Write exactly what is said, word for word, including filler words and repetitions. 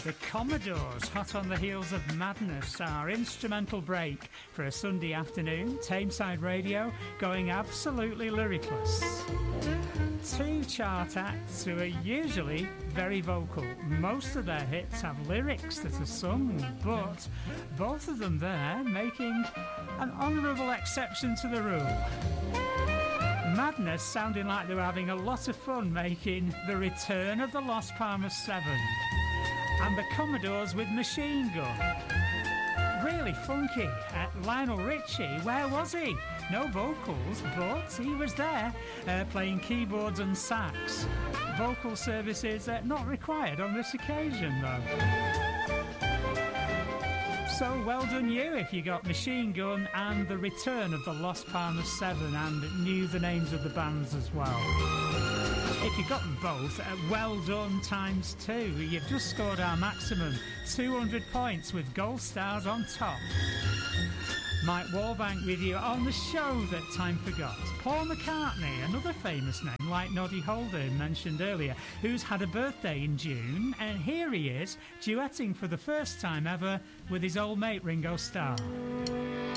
The Commodores, hot on the heels of Madness, our instrumental break for a Sunday afternoon. Tameside Radio going absolutely lyricless. Two chart acts who are usually very vocal. Most of their hits have lyrics that are sung, but both of them there making an honourable exception to the rule. Madness sounding like they were having a lot of fun making The Return of the Lost Palmer seven. And the Commodores with Machine Gun. Really funky. Uh, Lionel Richie, where was he? No vocals, but he was there uh, playing keyboards and sax. Vocal services uh, not required on this occasion, though. So well done you if you got Machine Gun and The Return of the Lost Palmer seven and knew the names of the bands as well. If you got them both, uh, well done times two. You've just scored our maximum, two hundred points with gold stars on top. Mike Wallbank with you on the show that time forgot. Paul McCartney, another famous name like Noddy Holder mentioned earlier, who's had a birthday in June, and here he is duetting for the first time ever with his old mate Ringo Starr.